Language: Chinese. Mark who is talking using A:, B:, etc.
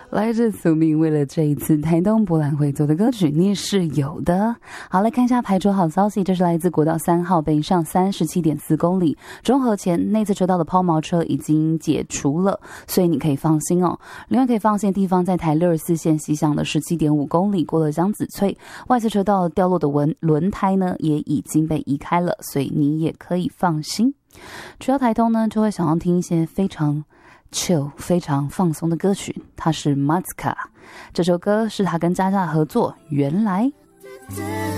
A: 来自苏明为了这一次台东博览会做的歌曲，你是有的。好，来看一下排除好消息，这是来自国道3号北上37.4公里，中和前内侧车道的抛锚车已经解除了，所以你可以放心哦。另外可以放心的地方在台64线西向的17.5公里，过了江子翠，外侧车道掉落的轮胎呢也已经被移开了，所以你也可以放心。去到台东呢，就会想要听一些非常chill非常放松的歌曲，它是 Matska， 这首歌是他跟佳佳合作，原来